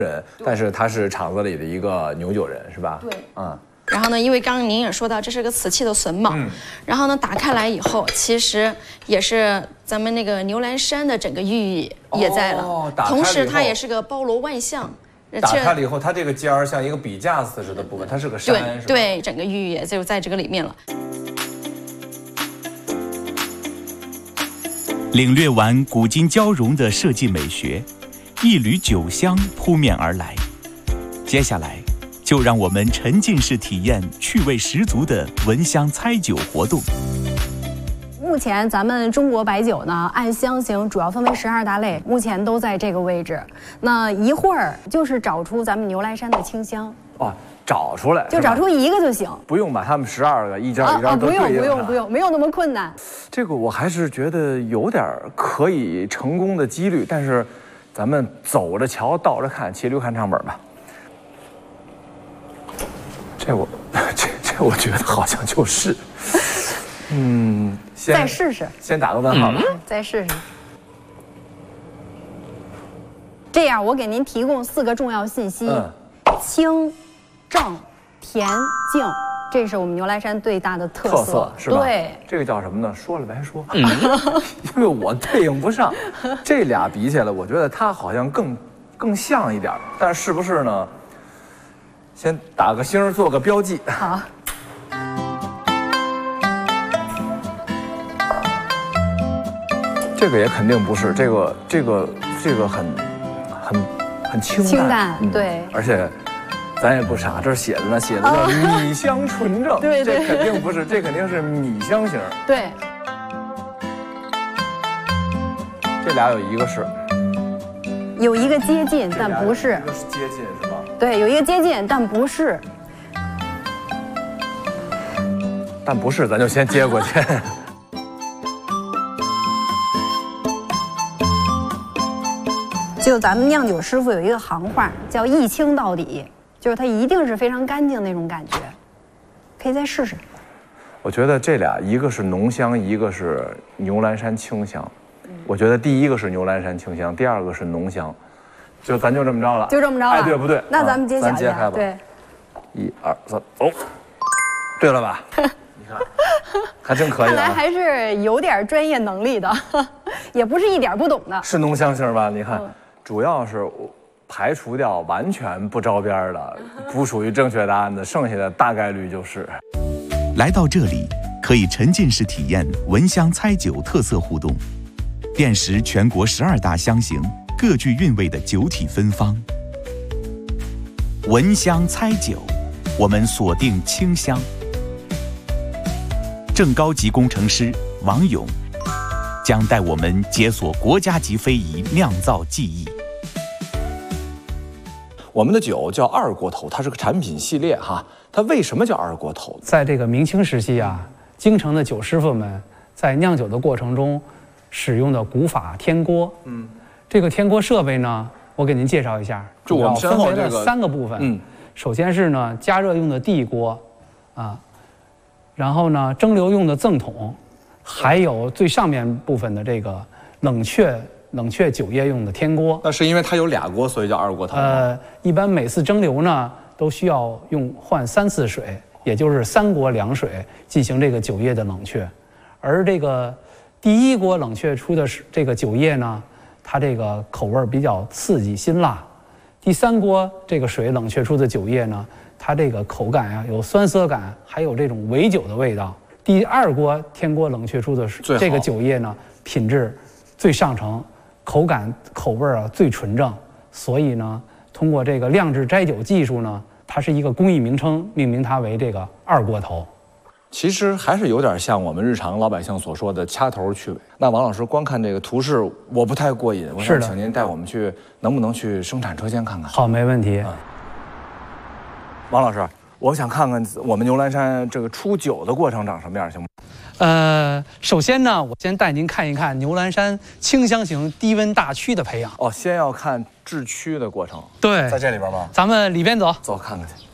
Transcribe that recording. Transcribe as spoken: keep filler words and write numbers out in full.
人，但是他是厂子里的一个牛酒人，是吧？ 对， 嗯。 然后呢，因为刚刚您也说到这是个瓷器的榫卯，嗯、然后呢打开来以后，其实也是咱们那个牛栏山的整个寓意也在了， 哦、 同时它也是个包罗万象。 打开了以后，它这个尖儿像一个笔架子似的部分，它是个山， 对对，整个寓意也就在这个里面了。 领略完古今交融的设计美学，一缕酒香扑面而来。接下来，就让我们沉浸式体验趣味十足的闻香猜酒活动。 目前咱们中国白酒呢，按香型主要分为十二大类，目前都在这个位置。那一会儿就是找出咱们牛栏山的清香。 哦，找出来， 就找出一个就行， 不用把它们十二个一张一张都对应上。 不用不用不用，没有那么困难。 这个我还是觉得有点可以成功的几率，但是咱们走着瞧，倒着看，骑驴看唱本吧。这我这这我觉得好像就是，嗯，先再试试， 先打个问号吧、 嗯，再试试。这样，我给您提供四个重要信息：嗯、清、正、甜、净，这是我们牛栏山最大的特色， 特色是吧？ 对， 这个叫什么呢？说了白说，嗯、因为我对应不上，这俩比起来，我觉得它好像更更像一点，但是不是呢？先打个星，做个标记。 好。 这个也肯定不是，这个这个这个很很很清淡， 清淡， 嗯、 对。 而且咱也不傻，这写着呢，写的叫米香纯正， 对对， 这肯定不是，这肯定是米香型。 对。 这俩有一个是。 有一个接近，但不是。 一个是接近是吧？ 对，有一个接近，但不是。 但不是，咱就先接过去。 就咱们酿酒师傅有一个行话，叫一清到底，就是它一定是非常干净那种感觉。可以再试试。 我觉得这俩，一个是浓香，一个是牛栏山清香。我觉得第一个是牛栏山清香，第二个是浓香，就咱就这么着了， 就这么着了。 哎，对不对？ 那咱们揭晓一下， 咱揭开吧。 对， 一二三，走。对了吧？你看，还真可以、啊。 看来还是有点专业能力的，也不是一点不懂的。 是浓香型吧？你看，嗯、主要是排除掉完全不着边的、不属于正确答案的，剩下的大概率就是。 来到这里，可以沉浸式体验闻香猜酒特色互动。辨识全国十二大香型各具韵味的酒体芬芳。闻香猜酒，我们锁定清香。正高级工程师王勇将带我们解锁国家级非遗酿造技艺。 我们的酒叫二锅头，它是个产品系列哈。它为什么叫二锅头？ 在这个明清时期啊，京城的酒师傅们在酿酒的过程中使用的古法天锅，嗯，这个天锅设备呢，我给您介绍一下， 就我们身后这个分为了三个部分，嗯，首先是呢加热用的地锅，啊，然后呢蒸馏用的赠桶，还有最上面部分的这个冷却冷却酒液用的天锅。 那是因为它有俩锅，所以叫二锅头。 呃，一般每次蒸馏呢都需要用换三次水，也就是三锅凉水进行这个酒液的冷却，而这个。第一锅冷却出的这个酒液呢，它这个口味比较刺激辛辣。第三锅这个水冷却出的酒液呢，它这个口感啊有酸涩感，还有这种微酒的味道。第二锅天锅冷却出的这个酒液呢，品质最上乘，口感口味啊最纯正。所以呢，通过这个酿制摘酒技术呢，它是一个工艺名称，命名它为这个二锅头。 其实还是有点像我们日常老百姓所说的掐头去尾。那王老师光看这个图示，我不太过瘾，我想请您带我们去，能不能去生产车间看看？ 好，没问题。 嗯、王老师，我想看看我们牛栏山这个出酒的过程长什么样，行吗？ 呃，首先呢，我先带您看一看牛栏山清香型低温大曲的培养。 哦，先要看制曲的过程。 对， 在这里边吗？ 咱们里边走， 走看看去。